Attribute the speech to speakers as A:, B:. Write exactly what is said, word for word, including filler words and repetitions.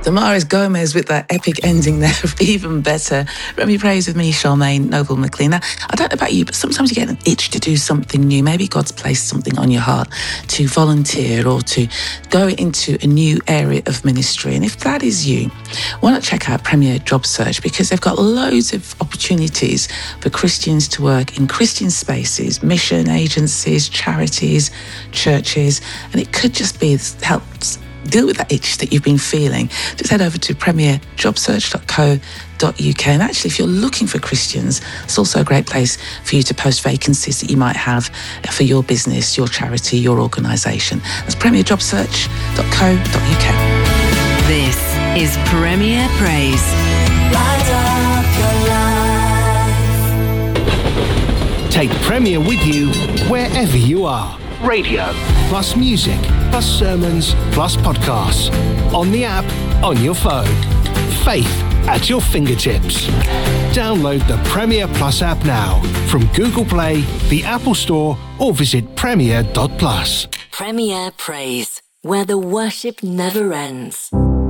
A: Damaris Gomez with that epic ending there, even better. Premier Praise with me, Charmaine Noble McLean. Now, I don't know about you, but sometimes you get an itch to do something new. Maybe God's placed something on your heart to volunteer or to go into a new area of ministry. And if that is you, why not check out Premier Job Search, because they've got loads of opportunities for Christians to work in Christian spaces, mission agencies, charities, churches, and it could just be helps deal with that itch that you've been feeling. Just head over to premier job search dot co dot uk. And actually, if you're looking for Christians, it's also a great place for you to post vacancies that you might have for your business, your charity, your organisation. That's premier job search dot co dot uk.
B: This is Premier Praise.
C: Light up your life.
D: Take Premier with you wherever you are. Radio, plus music, plus sermons, plus podcasts. On the app, on your phone. Faith at your fingertips. Download the Premier Plus app now from Google Play, the Apple Store, or visit premier dot plus.
B: Premier Praise, where the worship never ends.